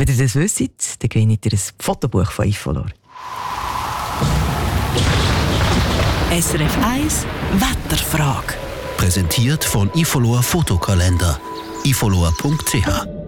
Wenn ihr das wisst, dann gewinnt ihr ein Fotobuch von Ifolor. SRF 1 Wetterfrage. Präsentiert von Ifolor Fotokalender. ifolor.ch